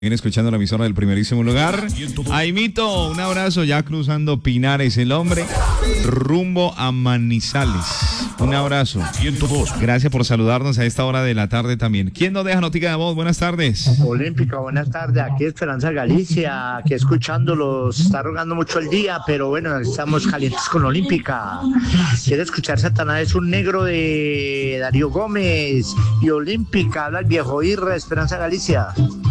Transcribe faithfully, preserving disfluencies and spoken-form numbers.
Viene escuchando la emisora del primerísimo lugar. Aimito, un abrazo ya cruzando Pinares, el hombre, rumbo a Manizales. Un abrazo. Gracias por saludarnos a esta hora de la tarde también. ¿Quién nos deja notica de voz? Buenas tardes. Olímpica, buenas tardes. Aquí Esperanza Galicia, aquí escuchándolos. Está rogando mucho el día, pero bueno, estamos calientes con Olímpica. Quiere escuchar Satanás es un negro de Darío Gómez y Olímpica. Habla el viejo Irra, Esperanza Galicia.